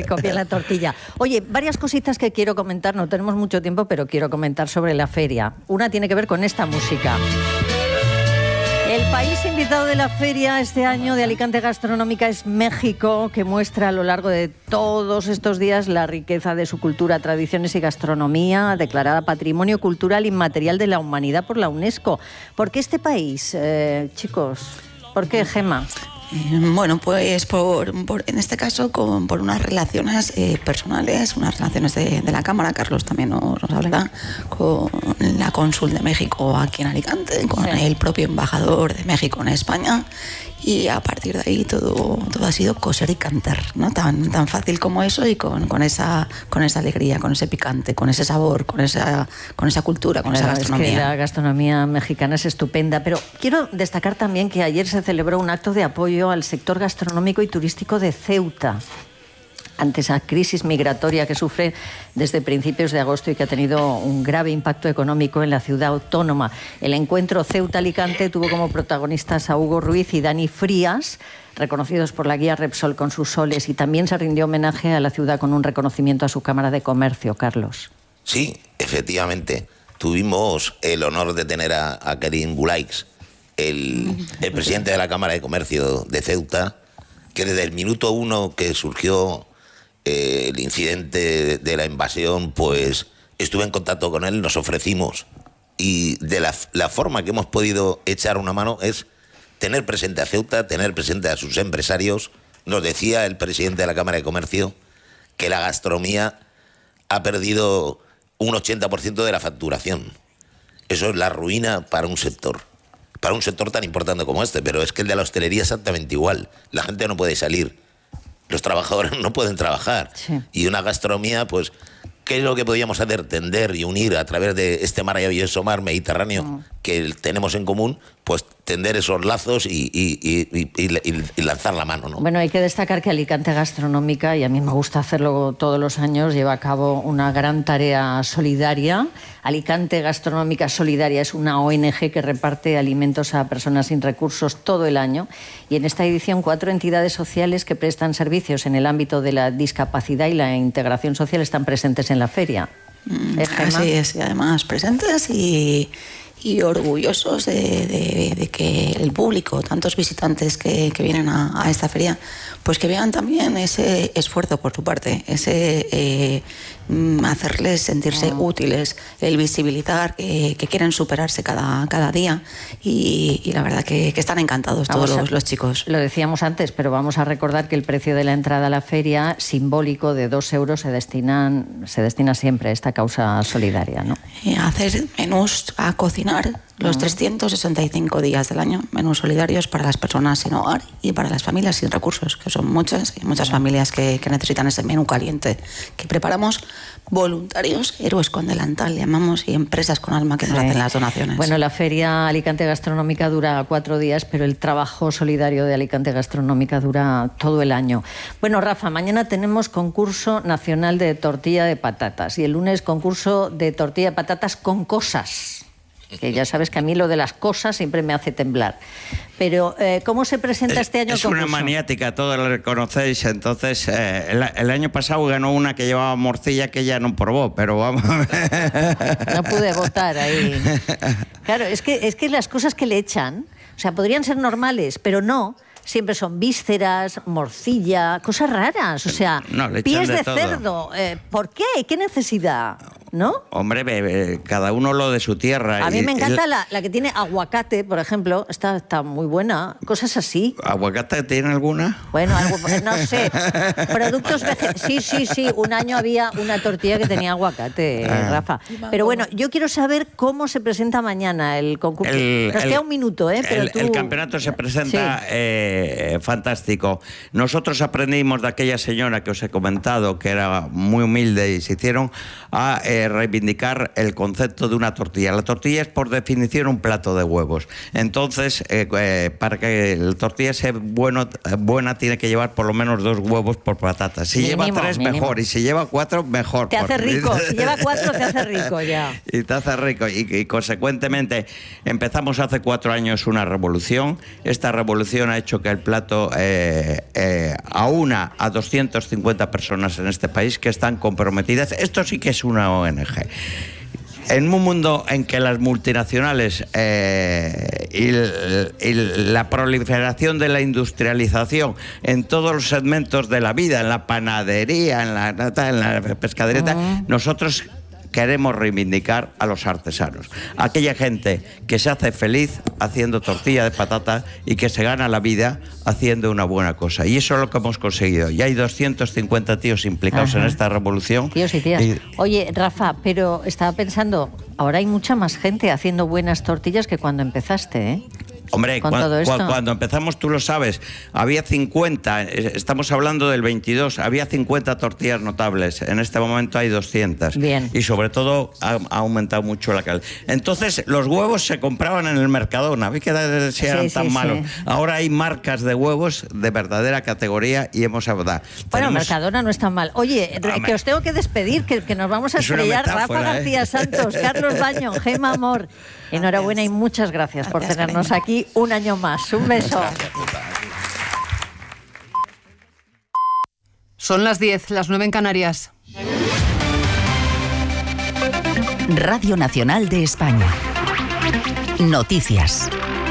que copien la tortilla. Oye, varias cositas que quiero comentar, no tenemos mucho tiempo, pero quiero comentar sobre la feria. Una tiene que ver con esta música. El país invitado de la feria este año de Alicante Gastronómica es México, que muestra a lo largo de todos estos días la riqueza de su cultura, tradiciones y gastronomía, declarada Patrimonio Cultural Inmaterial de la Humanidad por la UNESCO. ¿Por qué este país, chicos? ¿Por qué, Gemma? Bueno, pues en este caso por unas relaciones personales, unas relaciones de la Cámara. Carlos también nos hablará con la cónsul de México aquí en Alicante, con el propio embajador de México en España, y a partir de ahí todo ha sido coser y cantar, ¿no? Tan fácil como eso, y con esa alegría, con ese picante, con ese sabor, con esa cultura, con esa gastronomía. Es que la gastronomía mexicana es estupenda, pero quiero destacar también que ayer se celebró un acto de apoyo al sector gastronómico y turístico de Ceuta ante esa crisis migratoria que sufre desde principios de agosto y que ha tenido un grave impacto económico en la ciudad autónoma. El encuentro Ceuta-Alicante tuvo como protagonistas a Hugo Ruiz y Dani Frías, reconocidos por la guía Repsol con sus soles, y también se rindió homenaje a la ciudad con un reconocimiento a su Cámara de Comercio. Carlos. Sí, efectivamente. Tuvimos el honor de tener a Kerim Bulaix, el presidente de la Cámara de Comercio de Ceuta, que desde el minuto 1 que surgió el incidente de la invasión, pues estuve en contacto con él, nos ofrecimos, y de la forma que hemos podido echar una mano es tener presente a Ceuta, tener presente a sus empresarios. Nos decía el presidente de la Cámara de Comercio que la gastronomía ha perdido un 80% de la facturación. Eso es la ruina para un sector tan importante como este, pero es que el de la hostelería es exactamente igual. La gente no puede salir, los trabajadores no pueden trabajar. Sí. Y una gastronomía, pues, ¿qué es lo que podíamos hacer? Tender y unir a través de este maravilloso mar Mediterráneo que tenemos en común, pues tender esos lazos y lanzar la mano, ¿no? Bueno, hay que destacar que Alicante Gastronómica, y a mí me gusta hacerlo todos los años, lleva a cabo una gran tarea solidaria. Alicante Gastronómica Solidaria es una ONG que reparte alimentos a personas sin recursos todo el año, y en esta edición 4 entidades sociales que prestan servicios en el ámbito de la discapacidad y la integración social están presentes en la feria. Así es, y además presentes y orgullosos de que el público, tantos visitantes que vienen a esta feria, pues que vean también ese esfuerzo por tu parte, ese hacerles sentirse útiles, el visibilizar que quieren superarse cada día, y la verdad que están encantados todos los chicos. Lo decíamos antes, pero vamos a recordar que el precio de la entrada a la feria, simbólico de 2 euros, se destina siempre a esta causa solidaria, ¿no? A hacer menús, a cocinar los 365 días del año, menús solidarios para las personas sin hogar y para las familias sin recursos, que son muchas familias que necesitan ese menú caliente que preparamos voluntarios, héroes con delantal, llamamos, y empresas con alma que nos hacen las donaciones. Bueno, la Feria Alicante Gastronómica dura 4 días, pero el trabajo solidario de Alicante Gastronómica dura todo el año. Bueno, Rafa, mañana tenemos concurso nacional de tortilla de patatas y el lunes concurso de tortilla de patatas con cosas. Que ya sabes que a mí lo de las cosas siempre me hace temblar. Pero, ¿cómo se presenta este año el concurso? Es una maniática, todos la reconocéis. Entonces, el año pasado ganó una que llevaba morcilla que ella no probó, pero vamos. No pude votar ahí. Claro, es que las cosas que le echan, o sea, podrían ser normales, pero no. Siempre son vísceras, morcilla, cosas raras, o sea, no, pies de cerdo. ¿Por qué? ¿Qué necesidad? ¿No? Hombre, cada uno lo de su tierra. A mí me encanta la que tiene aguacate, por ejemplo. Está muy buena. Cosas así. ¿Aguacate tiene alguna? Bueno, no sé. Productos vegetales. Sí. Un año había una tortilla que tenía aguacate, Rafa. Pero bueno, yo quiero saber cómo se presenta mañana el concurso. Nos queda un minuto, ¿eh? Pero el campeonato se presenta fantástico. Nosotros aprendimos de aquella señora que os he comentado, que era muy humilde, y se hicieron a reivindicar el concepto de una tortilla. La tortilla es, por definición, un plato de huevos. Entonces, para que la tortilla sea buena, tiene que llevar por lo menos 2 huevos por patata. Si lleva 3, mejor. Y si lleva 4, mejor. Te hace rico. Si lleva 4, te hace rico ya. Y te hace rico. Y consecuentemente, empezamos hace 4 años una revolución. Esta revolución ha hecho que el plato aúna a 250 personas en este país que están comprometidas. Esto sí que es una ONG. En un mundo en que las multinacionales y la proliferación de la industrialización en todos los segmentos de la vida, en la panadería, en la pescadería, nosotros queremos reivindicar a los artesanos, aquella gente que se hace feliz haciendo tortilla de patata y que se gana la vida haciendo una buena cosa. Y eso es lo que hemos conseguido. Ya hay 250 tíos implicados en esta revolución. Tíos y tías. Oye, Rafa, pero estaba pensando, ahora hay mucha más gente haciendo buenas tortillas que cuando empezaste, ¿eh? Hombre, cuando empezamos, tú lo sabes, había 50, estamos hablando del 22, había 50 tortillas notables. En este momento hay 200. Bien. Y sobre todo ha aumentado mucho la calidad. Entonces, los huevos se compraban en el Mercadona. ¿Veis que si eran tan malos? Sí. Ahora hay marcas de huevos de verdadera categoría y hemos hablado. Bueno, Mercadona no está mal. Oye, que os tengo que despedir, que nos vamos a estrellar. Rafa García Santos, Carlos Baño, Gemma Amor. Enhorabuena y muchas gracias por tenernos aquí un año más. Un beso. Son las 10, las 9 en Canarias. Radio Nacional de España. Noticias.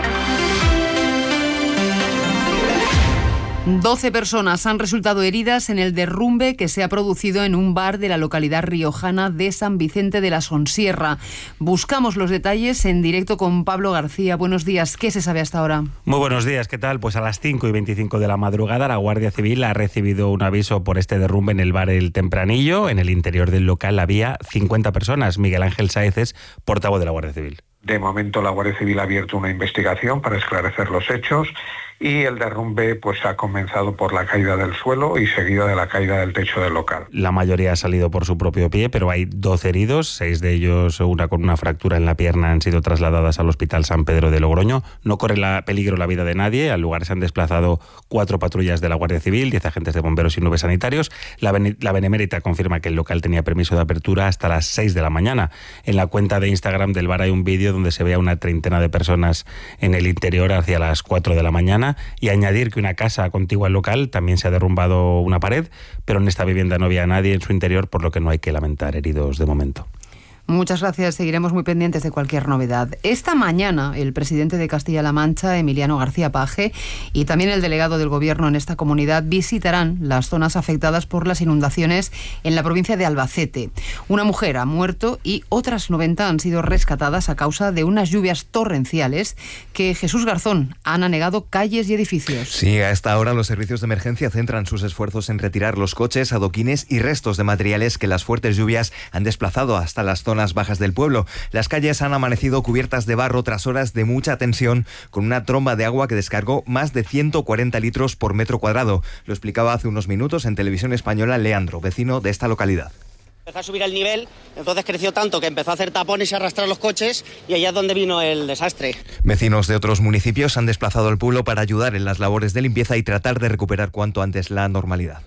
12 personas han resultado heridas en el derrumbe que se ha producido en un bar de la localidad riojana de San Vicente de la Sonsierra. Buscamos los detalles en directo con Pablo García. Buenos días. ¿Qué se sabe hasta ahora? Muy buenos días. ¿Qué tal? Pues a las 5:25 de la madrugada la Guardia Civil ha recibido un aviso por este derrumbe en el bar El Tempranillo. En el interior del local había 50 personas. Miguel Ángel Sáez es portavoz de la Guardia Civil. De momento la Guardia Civil ha abierto una investigación para esclarecer los hechos y el derrumbe pues ha comenzado por la caída del suelo y seguida de la caída del techo del local. La mayoría ha salido por su propio pie, pero hay 12 heridos, 6 de ellos, una con una fractura en la pierna, han sido trasladadas al Hospital San Pedro de Logroño. No corre peligro la vida de nadie. Al lugar se han desplazado 4 patrullas de la Guardia Civil, 10 agentes de bomberos y 9 sanitarios. La Benemérita confirma que el local tenía permiso de apertura hasta las 6 de la mañana. En la cuenta de Instagram del bar hay un vídeo donde se ve a una treintena de personas en el interior hacia las 4 de la mañana. Y añadir que una casa contigua al local también se ha derrumbado una pared, pero en esta vivienda no había nadie en su interior, por lo que no hay que lamentar heridos de momento. Muchas gracias, seguiremos muy pendientes de cualquier novedad. Esta mañana el presidente de Castilla-La Mancha, Emiliano García Paje, y también el delegado del Gobierno en esta comunidad visitarán las zonas afectadas por las inundaciones en la provincia de Albacete. Una mujer ha muerto y otras 90 han sido rescatadas a causa de unas lluvias torrenciales que, Jesús Garzón, han anegado calles y edificios. Sí, a esta hora los servicios de emergencia centran sus esfuerzos en retirar los coches, adoquines y restos de materiales que las fuertes lluvias han desplazado hasta las zonas bajas del pueblo. Las calles han amanecido cubiertas de barro tras horas de mucha tensión, con una tromba de agua que descargó más de 140 litros por metro cuadrado. Lo explicaba hace unos minutos en Televisión Española Leandro, vecino de esta localidad. Empezó a subir el nivel, entonces creció tanto que empezó a hacer tapones y a arrastrar los coches, y allá es donde vino el desastre. Vecinos de otros municipios han desplazado al pueblo para ayudar en las labores de limpieza y tratar de recuperar cuanto antes la normalidad.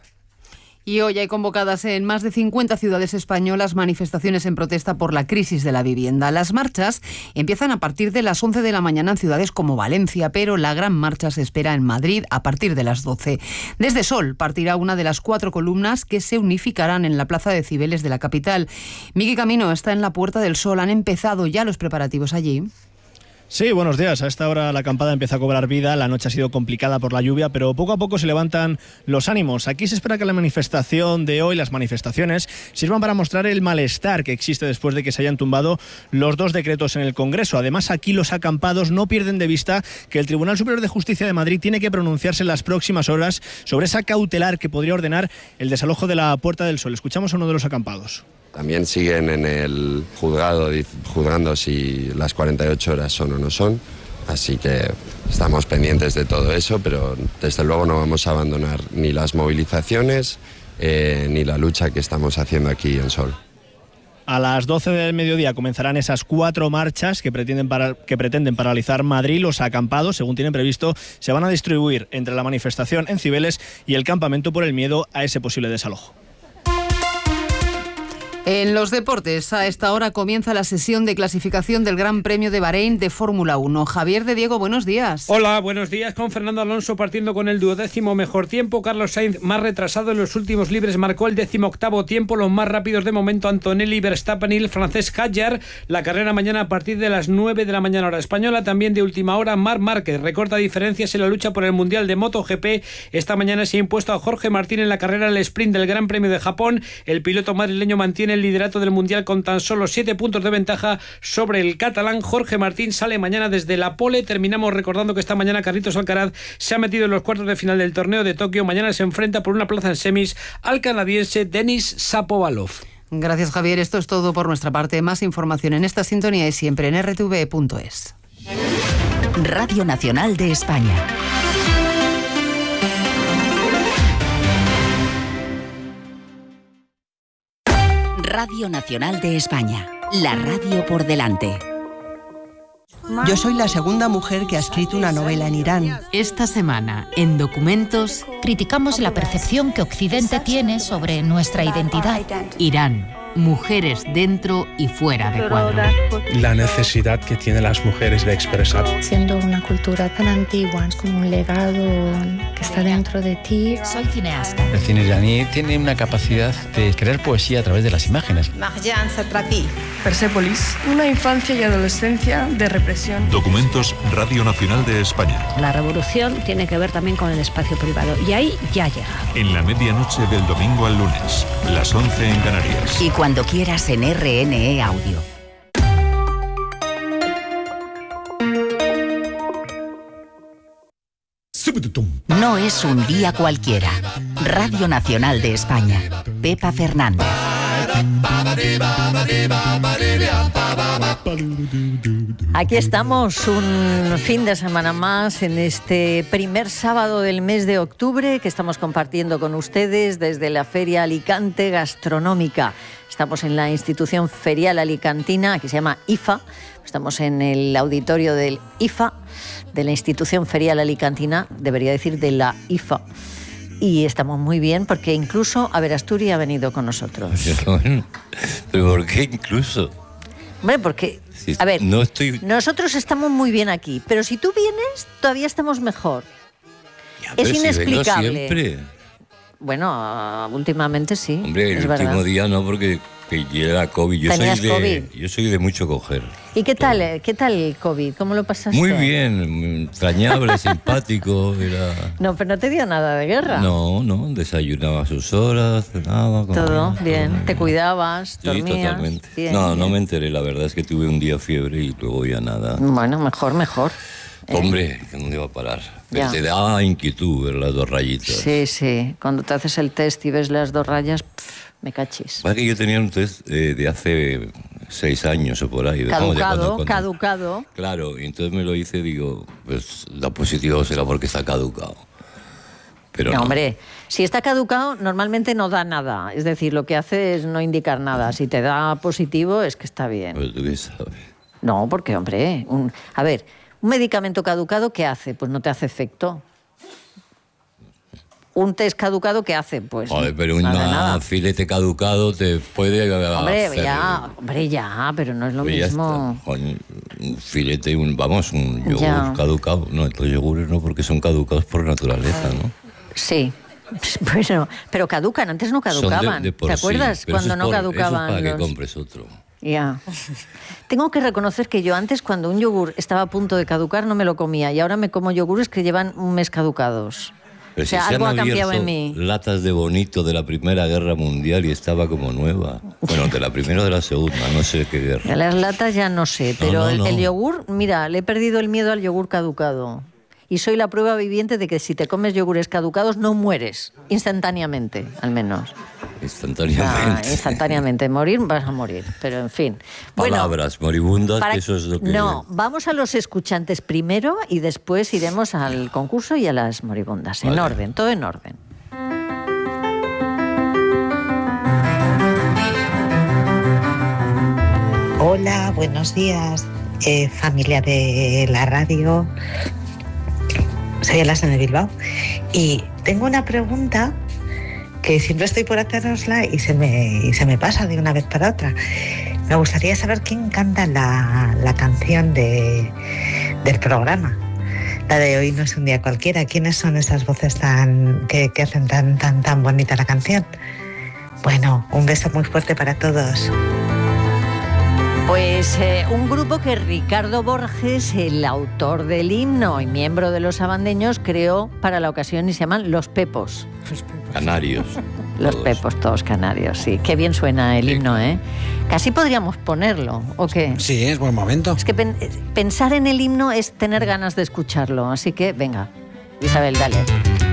Y hoy hay convocadas en más de 50 ciudades españolas manifestaciones en protesta por la crisis de la vivienda. Las marchas empiezan a partir de las 11 de la mañana en ciudades como Valencia, pero la gran marcha se espera en Madrid a partir de las 12. Desde Sol partirá una de las 4 columnas que se unificarán en la Plaza de Cibeles de la capital. Miguel Camino está en la Puerta del Sol. ¿Han empezado ya los preparativos allí? Sí, buenos días. A esta hora la acampada empieza a cobrar vida. La noche ha sido complicada por la lluvia, pero poco a poco se levantan los ánimos. Aquí se espera que la manifestación de hoy, las manifestaciones, sirvan para mostrar el malestar que existe después de que se hayan tumbado los 2 decretos en el Congreso. Además, aquí los acampados no pierden de vista que el Tribunal Superior de Justicia de Madrid tiene que pronunciarse en las próximas horas sobre esa cautelar que podría ordenar el desalojo de la Puerta del Sol. Escuchamos a uno de los acampados. También siguen en el juzgado juzgando si las 48 horas son o no son, así que estamos pendientes de todo eso, pero desde luego no vamos a abandonar ni las movilizaciones ni la lucha que estamos haciendo aquí en Sol. A las 12 del mediodía comenzarán esas 4 marchas que pretenden paralizar Madrid. Los acampados, según tienen previsto, se van a distribuir entre la manifestación en Cibeles y el campamento por el miedo a ese posible desalojo. En los deportes, a esta hora comienza la sesión de clasificación del Gran Premio de Bahrein de Fórmula 1. Javier de Diego, buenos días. Hola, buenos días. Con Fernando Alonso partiendo con el 12º mejor tiempo. Carlos Sainz, más retrasado en los últimos libres, marcó el 18º tiempo. Los más rápidos de momento, Antonelli, Verstappen y el francés Hadjar. La carrera mañana a partir de las 9 de la mañana hora española. También de última hora, Marc Márquez recorta diferencias en la lucha por el Mundial de MotoGP. Esta mañana se ha impuesto a Jorge Martín en la carrera del sprint del Gran Premio de Japón. El piloto madrileño mantiene el liderato del Mundial con tan solo 7 puntos de ventaja sobre el catalán. Jorge Martín sale mañana desde la pole. Terminamos recordando que esta mañana Carlitos Alcaraz se ha metido en los cuartos de final del torneo de Tokio. Mañana se enfrenta por una plaza en semis al canadiense Denis Shapovalov. Gracias, Javier. Esto es todo por nuestra parte. Más información en esta sintonía y siempre en rtv.es. Radio Nacional de España. Radio Nacional de España, la radio por delante. Yo soy la segunda mujer que ha escrito una novela en Irán. Esta semana, en Documentos, criticamos la percepción que Occidente tiene sobre nuestra identidad. Irán. Mujeres dentro y fuera de cuadro. La necesidad que tienen las mujeres de expresar. Siendo una cultura tan antigua, es como un legado que está dentro de ti. Soy cineasta. El cine iraní tiene una capacidad de crear poesía a través de las imágenes. Marjan Satrapi. Persépolis, una infancia y adolescencia de represión. Documentos, Radio Nacional de España. La revolución tiene que ver también con el espacio privado y ahí ya llega. En la medianoche del domingo al lunes, las 11 en Canarias. Y cuando quieras en RNE Audio. No es un día cualquiera. Radio Nacional de España. Pepa Fernández. Aquí estamos un fin de semana más en este primer sábado del mes de octubre que estamos compartiendo con ustedes desde la Feria Alicante Gastronómica. Estamos en la institución ferial alicantina, que se llama IFA. Estamos en el auditorio del IFA, de la institución ferial alicantina, debería decir de la IFA. Y estamos muy bien porque incluso Averasturi ha venido con nosotros. ¿Pero por qué incluso? Hombre, porque, a ver, nosotros estamos muy bien aquí, pero si tú vienes, todavía estamos mejor. Es inexplicable. Si vengo siempre. Bueno, últimamente sí. Hombre, el último día no, porque llega COVID. Yo soy de mucho coger. ¿Y qué tal el COVID? ¿Cómo lo pasaste? Muy bien, entrañable, simpático. No, pero no te dio nada de guerra. No, desayunaba a sus horas, cenaba. Todo bien, te cuidabas, dormías. Sí, totalmente. Bien, no me enteré, la verdad es que tuve un día fiebre y luego ya nada. Bueno, mejor. Hombre, ¿dónde iba a parar? Pero te da inquietud ver las 2 rayitas. Sí. Cuando te haces el test y ves las 2 rayas, me cachis. Que yo tenía un test de hace 6 años o por ahí. Caducado. Claro, y entonces me lo hice, digo, pues da positivo será porque está caducado. Pero no. Hombre, si está caducado, normalmente no da nada. Es decir, lo que hace es no indicar nada. Si te da positivo, es que está bien. Pero tú qué sabes. No, porque, hombre, un medicamento caducado, ¿qué hace? Pues no te hace efecto. Un test caducado, ¿qué hace? Pues joder, pero un filete caducado te puede Hombre, ya, pero no es lo mismo. Un filete, un yogur caducado. No, estos yogures no, porque son caducados por naturaleza, ¿no? Sí. Bueno, pero caducan, antes no caducaban. ¿Te acuerdas cuando no caducaban? Eso es para que compres otro. Ya. Tengo que reconocer que yo antes, cuando un yogur estaba a punto de caducar, no me lo comía. Y ahora me como yogures que llevan un mes caducados. Pero o sea, algo ha cambiado en mí. Latas de Bonito de la Primera Guerra Mundial y estaba como nueva. Bueno, de la Primera o de la Segunda, no sé qué guerra. Las latas ya no sé, pero el yogur, mira, le he perdido el miedo al yogur caducado. Y soy la prueba viviente de que si te comes yogures caducados no mueres, instantáneamente, al menos. Instantáneamente. Morir vas a morir, pero en fin. Palabras moribundas, que eso es lo que... No, vamos a los escuchantes primero y después iremos al concurso y a las moribundas. En orden, todo en orden. Hola, buenos días, familia de la radio. Soy Elasna de Bilbao y tengo una pregunta que siempre estoy por hacerosla y se me pasa de una vez para otra. Me gustaría saber quién canta la canción del programa. La de Hoy no es un día cualquiera. ¿Quiénes son esas voces que hacen tan bonita la canción? Bueno, un beso muy fuerte para todos. Pues un grupo que Ricardo Borges, el autor del himno y miembro de Los Abandeños, creó para la ocasión y se llaman Los Pepos. Canarios. Los Pepos, todos canarios, sí. Qué bien suena el himno, ¿eh? Casi podríamos ponerlo, ¿o qué? Sí, es buen momento. Es que pensar en el himno es tener ganas de escucharlo, así que venga, Isabel, dale.